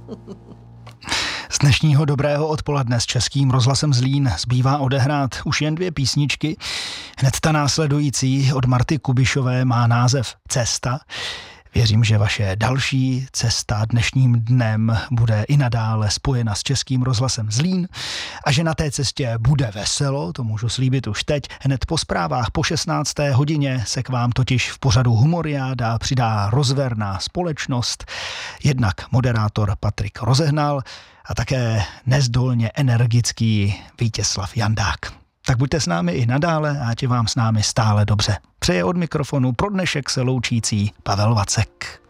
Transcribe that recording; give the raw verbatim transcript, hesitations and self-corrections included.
Z dnešního dobrého odpoledne s Českým rozhlasem Zlín zbývá odehrát už jen dvě písničky. Hned ta následující od Marty Kubišové má název Cesta. Věřím, že vaše další cesta dnešním dnem bude i nadále spojena s Českým rozhlasem Zlín a že na té cestě bude veselo, to můžu slíbit už teď. Hned po zprávách po šestnácté hodině se k vám totiž v pořadu Humoriáda přidá rozverná společnost, jednak moderátor Patrik Rozehnal a také nezdolně energický Vítězslav Jandák. Tak buďte s námi i nadále a ať je vám s námi stále dobře. Přeje od mikrofonu pro dnešek se loučící Pavel Vacek.